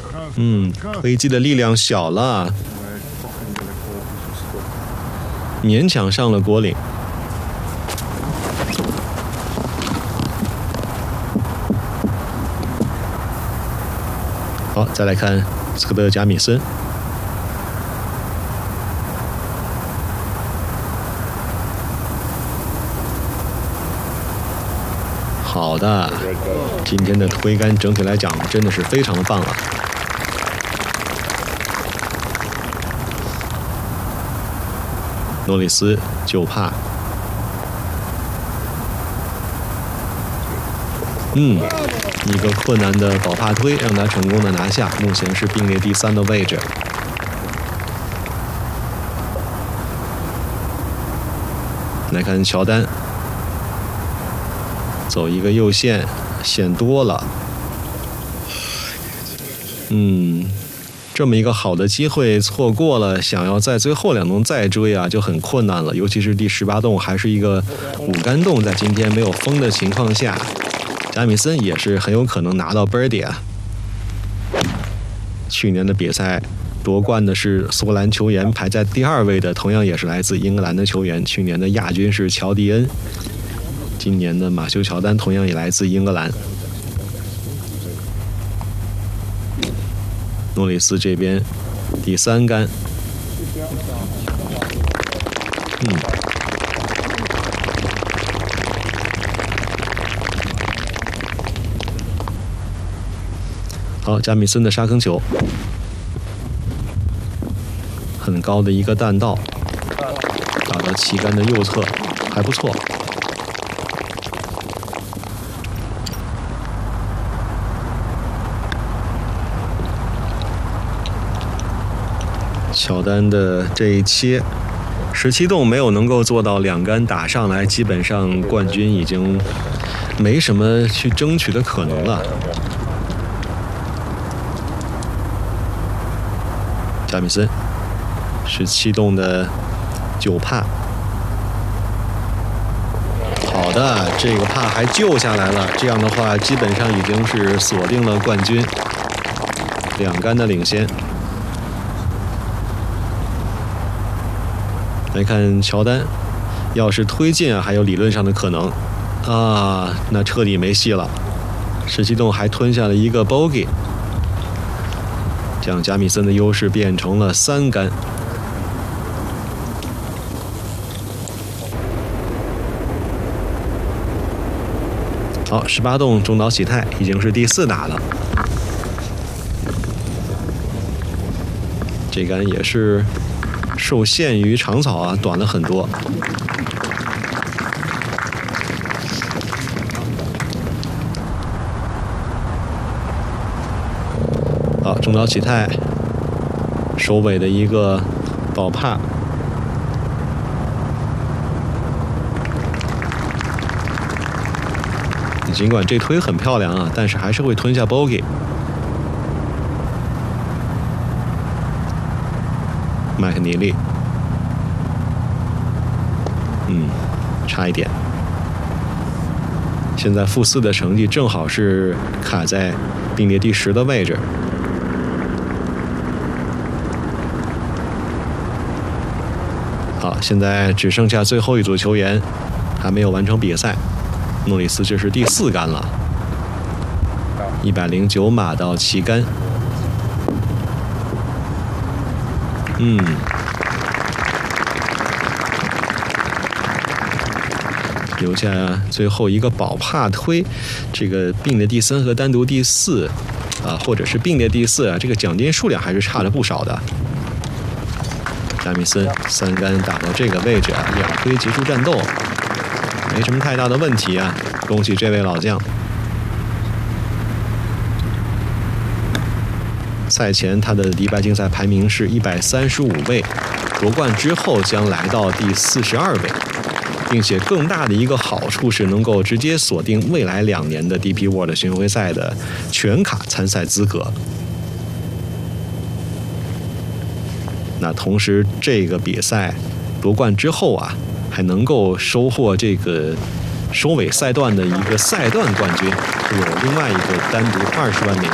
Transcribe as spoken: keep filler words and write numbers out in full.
嗯，推击的力量小了，勉强上了国岭。好，再来看斯科德贾米森。好的，今天的推杆整体来讲真的是非常的棒啊！诺里斯就怕，嗯，一个困难的保帕推让他成功的拿下，目前是并列第三的位置。来看乔丹。走一个右线，线多了。嗯，这么一个好的机会错过了，想要在最后两洞再追啊，就很困难了。尤其是第十八洞还是一个五杆洞，在今天没有风的情况下，贾米森也是很有可能拿到 birdie 啊。去年的比赛夺冠的是苏格兰球员，排在第二位的同样也是来自英格兰的球员，去年的亚军是乔迪恩。今年的马修·乔丹同样也来自英格兰。诺里斯这边第三杆，嗯，好，贾米森的沙坑球，很高的一个弹道，打到旗杆的右侧，还不错。乔丹的这一切，十七洞没有能够做到两杆打上来，基本上冠军已经没什么去争取的可能了。贾米森，十七洞的九帕，好的，这个帕还救下来了，这样的话基本上已经是锁定了冠军，两杆的领先。来看乔丹，要是推进啊，还有理论上的可能啊，那彻底没戏了。十七洞还吞下了一个 bogey， 这样贾米森的优势变成了三杆。好，十八洞中岛喜太已经是第四打了，这杆也是受限于长草啊，短了很多。好，中岛启太首尾的一个保帕，尽管这推很漂亮啊，但是还是会吞下 bogey。麦克尼利，嗯，差一点。现在负四的成绩正好是卡在并列第十的位置。好，现在只剩下最后一组球员还没有完成比赛。诺里斯这是第四杆了，一百零九码到旗杆。嗯，留下最后一个保帕推，这个并列第三和单独第四，啊，或者是并列第四啊，这个奖金数量还是差了不少的。贾米森三杆打到这个位置啊，两推结束战斗，没什么太大的问题啊，恭喜这位老将。赛前他的迪拜竞赛排名是一百三十五位，夺冠之后将来到第四十二位，并且更大的一个好处是能够直接锁定未来两年的 D P World 巡回赛的全卡参赛资格。那同时这个比赛夺冠之后啊，还能够收获这个收尾赛段的一个赛段冠军，是有另外一个单独二十万美